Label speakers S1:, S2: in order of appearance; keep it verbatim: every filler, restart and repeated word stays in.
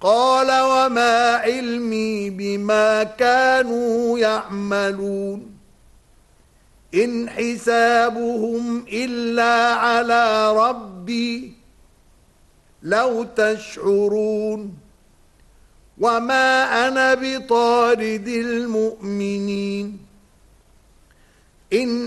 S1: قال وما علمي بما كانوا يعملون إن حسابهم إلا على ربي لو تشعرون وما أنا بطارد المؤمنين إن